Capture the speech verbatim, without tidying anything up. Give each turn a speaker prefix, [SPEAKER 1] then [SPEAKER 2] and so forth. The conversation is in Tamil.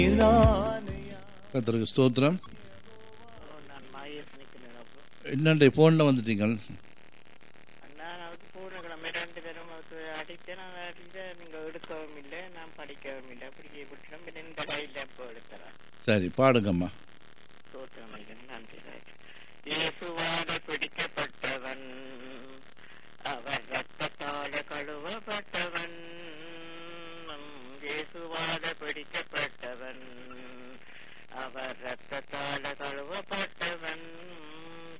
[SPEAKER 1] கர்த்தருக்கு ஸ்தோத்திரம்.
[SPEAKER 2] நான் மாயஸ் நிக்கிறேன். அப்போ
[SPEAKER 1] என்னண்டே போன்ல வந்துட்டீங்க?
[SPEAKER 2] நான் அதுக்கு பூர்ணகிழமை ரெண்டு பேரும் அதுக்கு அடித்தேன். நான் அடித்தேன், நீங்க எடுக்கவும் இல்லை, நான் படிக்கவும் இல்லை. அப்படி விட்டுறோம். இந்த கையில் எப்போ எடுத்துறேன்.
[SPEAKER 1] சரி, பாடுங்கம்மா.
[SPEAKER 2] ஸ்தோத்திரம் ஐயா, நன்றி ராஜ். இயேசுவால பிடிக்கப்பட்டவன், அவர் ரத்தத்தால கழுவப்பட்டவன். இயேசுவால பிடிக்கப்பட்டவன், அவர் ரத்தத்தால கழுவப்பட்டவன்.